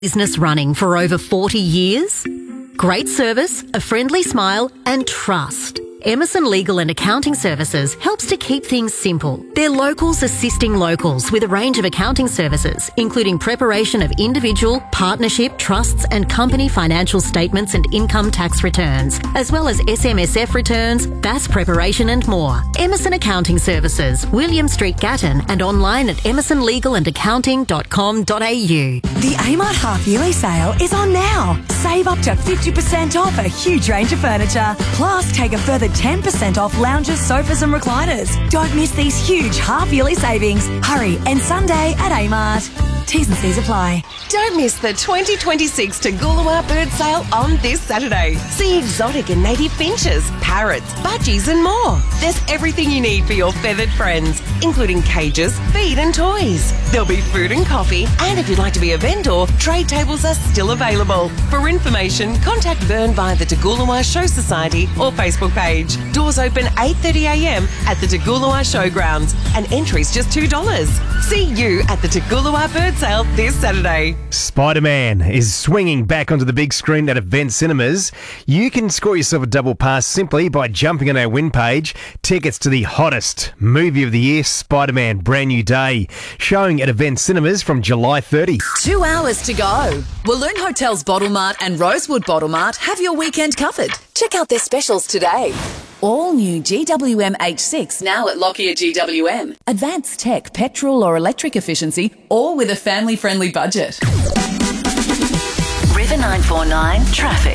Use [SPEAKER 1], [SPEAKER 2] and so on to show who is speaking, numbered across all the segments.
[SPEAKER 1] Business running for over 40 years? Great service, a friendly smile and trust. Emerson Legal and Accounting Services helps to keep things simple. They're locals assisting locals with a range of accounting services, including preparation of individual, partnership, trusts and company financial statements and income tax returns, as well as SMSF returns, BAS preparation and more. Emerson Accounting Services, William Street, Gatton, and online at emersonlegalandaccounting.com.au.
[SPEAKER 2] The Amart half-yearly sale is on now. Save up to 50% off a huge range of furniture. Plus, take a further 10% off lounges, sofas and recliners. Don't miss these huge half-yearly savings. Hurry, and Sunday at Amart. T's and C's apply.
[SPEAKER 3] Don't miss the 2026 Toogoolawah Bird Sale on this Saturday. See exotic and native finches, parrots, budgies and more. There's everything you need for your feathered friends, including cages, feed and toys. There'll be food and coffee, and if you'd like to be a vendor, trade tables are still available. For information, contact Vern via the Toogoolawah Show Society or Facebook page. Doors open 8:30am at the Toogoolawah Showgrounds, and entry's just $2. See you at the Toogoolawah Bird Sale this Saturday.
[SPEAKER 4] Spider-Man is swinging back onto the big screen at Event Cinemas. You can score yourself a double pass simply by jumping on our win page. Tickets to the hottest movie of the year, Spider-Man Brand New Day, showing at Event Cinemas from July 30.
[SPEAKER 5] 2 hours to go. Walloon Hotels Bottle Mart and Rosewood Bottle Mart have your weekend covered. Check out their specials today. All new GWM H6 now at Lockyer GWM. Advanced tech, petrol or electric efficiency, all with a family-friendly budget.
[SPEAKER 6] River 949 traffic.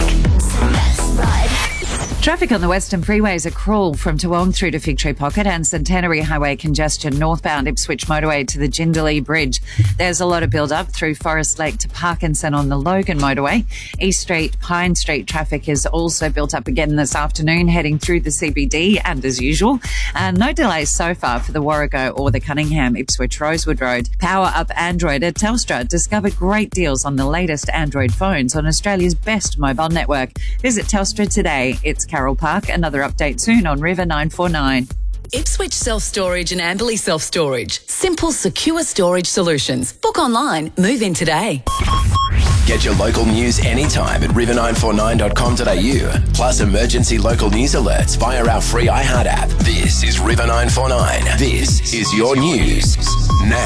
[SPEAKER 7] Traffic on the Western Freeways are cruel from Toowong through to Fig Tree Pocket and Centenary Highway congestion northbound Ipswich motorway to the Jindalee Bridge. There's a lot of build-up through Forest Lake to Parkinson on the Logan motorway. East Street, Pine Street traffic is also built up again this afternoon heading through the CBD, and as usual, no delays so far for the Warrego or the Cunningham Ipswich Rosewood Road. Power up Android at Telstra. Discover great deals on the latest Android phones on Australia's best mobile network. Visit Telstra today. It's Carol Park. Another update soon on River 949.
[SPEAKER 5] Ipswich Self-Storage and Amberley Self-Storage. Simple, secure storage solutions. Book online. Move in today.
[SPEAKER 8] Get your local news anytime at river949.com.au. Plus emergency local news alerts via our free iHeart app. This is River 949. This is your news now.